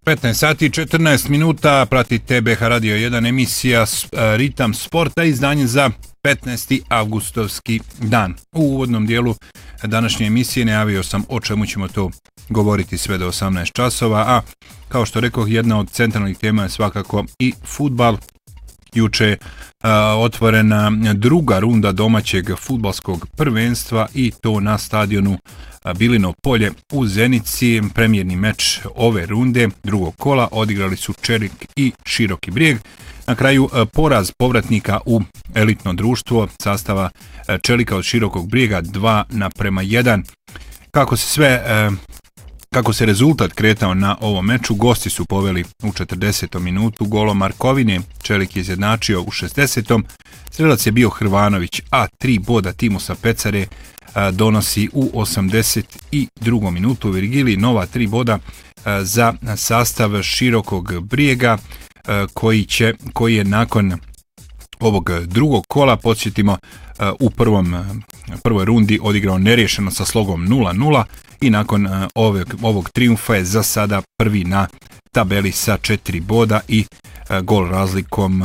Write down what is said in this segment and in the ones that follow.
15 sati i 14 minuta, pratite BH Radio 1 emisija Ritam sporta, izdanje za 15. avgustovski dan. U uvodnom dijelu današnje emisije najavio sam o čemu ćemo to govoriti sve do 18 časova, a kao što rekoh, jedna od centralnih tema je svakako i fudbal. Juče otvorena druga runda domaćeg fudbalskog prvenstva i to na stadionu Bilino polje u Zenici. Premijerni meč ove runde drugog kola odigrali su Čelik i Široki Brijeg. Na kraju poraz povratnika u elitno društvo sastava Čelika od Širokog Brijega 2:1. Kako se rezultat kretao na ovom meču, gosti su poveli u 40. minutu golom Markovine, Čelik je izjednačio u 60. Strelac je bio Hrvanović, a 3 boda Timosa Pecare donosi u 82. minutu. Virgilij nova 3 boda za sastav Širokog Brijega koji je nakon ovog drugog kola, podsjetimo, u prvoj rundi odigrao neriješeno sa slogom 0:0 i nakon ovog trijumfa je za sada prvi na tabeli sa 4 boda i gol razlikom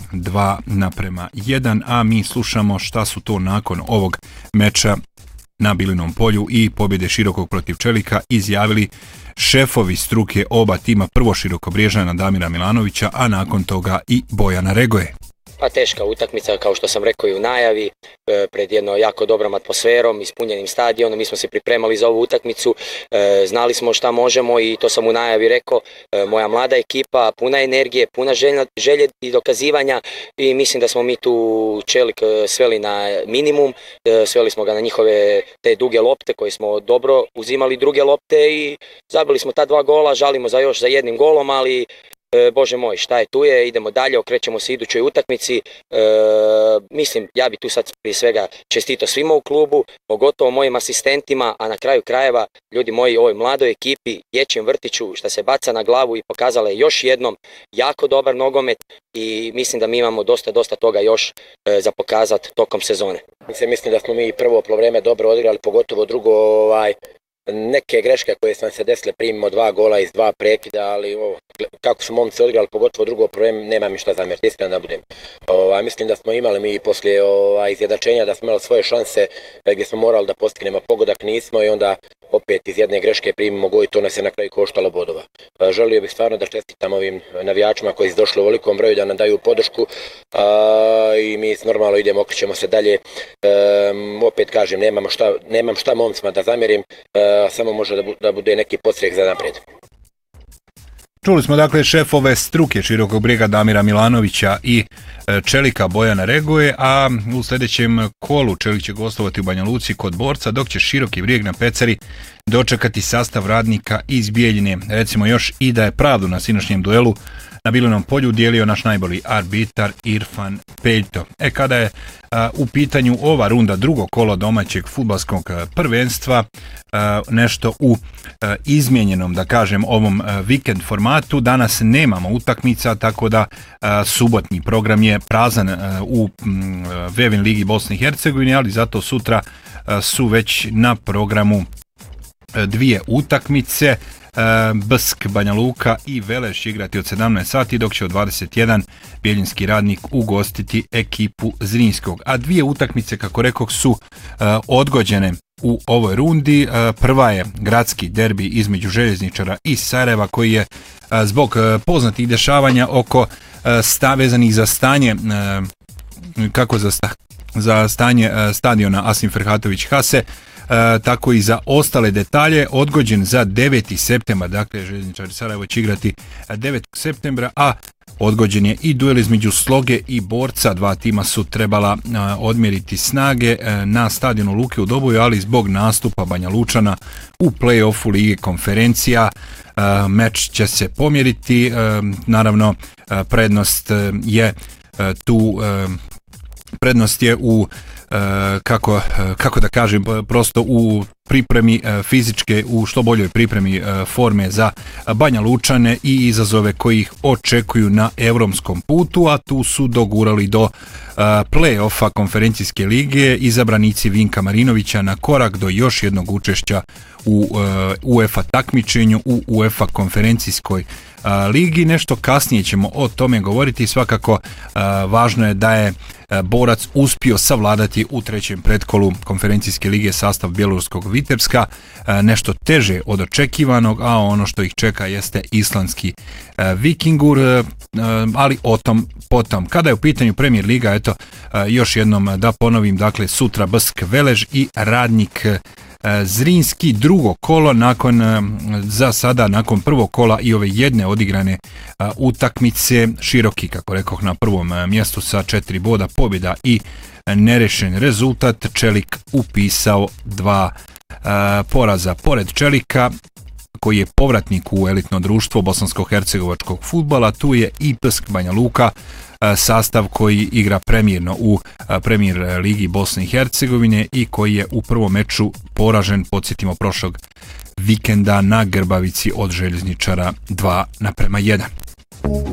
2:1, a mi slušamo šta su to nakon ovog meča na Bilinom polju i pobjede Širokog protiv Čelika izjavili šefovi struke oba tima, prvo Širokobriježana Damira Milanovića, a nakon toga i Bojana Regoje. Pa teška utakmica, kao što sam rekao i u najavi, pred jednom jako dobrom atmosferom, ispunjenim stadionom. Mi smo se pripremali za ovu utakmicu, znali smo šta možemo i to sam u najavi rekao. Moja mlada ekipa, puna energije, puna želje i dokazivanja i mislim da smo mi tu Čelik sveli na minimum, sveli smo ga na njihove te duge lopte koje smo dobro uzimali druge lopte i zabili smo ta 2 gola, žalimo za još za jednim golom, ali Bože moj, šta je tu je, idemo dalje, okrećemo se idućoj utakmici. Mislim, ja bi tu sad prije svega čestito svima u klubu, pogotovo mojim asistentima, a na kraju krajeva, ljudi moji, ovoj mladoj ekipi, dječjem vrtiću, šta se baca na glavu i pokazala je još jednom jako dobar nogomet i mislim da mi imamo dosta toga još za pokazati tokom sezone. Mislim da smo mi prvo polovreme dobro odigrali, pogotovo drugo, neke greške koje su nam se desile, primimo 2 gola iz 2 prekida, ali kako su momci odigrali, pogotovo drugo polovreme, nema mi šta zamjeriti, iskreno da budem. Mislim da smo imali mi poslije izjednačenja, da smo imali svoje šanse gdje smo morali da postignemo pogodak, nismo i onda opet iz jedne greške primimo gol i to nas je na kraju koštalo bodova. Želio bih stvarno da čestitam ovim navijačima koji su došli u velikom broju da nam daju podršku i mi normalno idemo, okrećemo se dalje. Opet kažem, nemam šta momcima da zamjerim, samo može da bude neki podstrek za naprijed. Čuli smo dakle šefove struke Širokog Brijega Damira Milanovića i Čelika Bojana Regoje, a u sljedećem kolu Čelik će gostovati u Banja Luci kod Borca, dok će Široki Brijeg na Pecari dočekati sastav Radnika iz Bijeljine. Recimo još i da je pravdu na sinoćnjem duelu na Bilinom polju dijelio naš najbolji arbitar Irfan Peljto. Kada je u pitanju ova runda drugog kola domaćeg fudbalskog prvenstva, nešto u izmijenjenom, da kažem, ovom vikend formatu, danas nemamo utakmica, tako da subotnji program je prazan u Vevin ligi Bosne i Hercegovine, ali zato sutra su već na programu 2 utakmice. Bsk, Banja Luka i Veleš igrati od 17 sati, dok će od 21 Bijeljinski Radnik ugostiti ekipu Zrinjskog. A 2 utakmice, kako rekoh, su odgođene u ovoj rundi. Prva je gradski derbi između Željezničara i Sarajeva, koji je zbog poznatih dešavanja oko vezanih za stanje za stanje stadiona Asim Ferhatović Hase, tako i za ostale detalje, odgođen za 9. septembar. Dakle, Željezničari Sarajevo će igrati 9. septembra, a odgođen je i duel između Sloge i Borca. 2 tima su trebala odmjeriti snage na stadionu Luke u Doboju, ali zbog nastupa Banja Lučana u play-offu Lige konferencija meč će se pomjeriti. Naravno, prednost je u kako da kažem, prosto u pripremi fizičke, u što boljoj pripremi forme za Banja Lučane i izazove koji ih očekuju na evropskom putu, a tu su dogurali do play-offa konferencijske lige izabranici Vinka Marinovića na korak do još jednog učešća u UEFA takmičenju, u UEFA konferencijskoj ligi. Nešto kasnije ćemo o tome govoriti. Svakako važno je da je Borac uspio savladati u trećem pretkolu konferencijske lige sastav bjeloruskog Vitebska, nešto teže od očekivanog, a ono što ih čeka jeste islandski Vikingur, ali o tom potom. Kada je u pitanju Premier Liga, eto, još jednom da ponovim, dakle, sutra Bsk Velež i Radnik Zrinski, drugo kolo za sada nakon prvog kola i ove jedne odigrane utakmice. Široki, kako rekoh, na prvom mjestu sa 4 boda, pobjeda i nerešen rezultat. Čelik upisao 2 poraza. Pored Čelika, koji je povratnik u elitno društvo bosansko-hercegovačkog fudbala, tu je i Bsk Banja Luka, sastav koji igra premijerno u Premier ligi Bosne i Hercegovine i koji je u prvom meču poražen, podsjetimo, prošlog vikenda na Grbavici od Željezničara 2:1.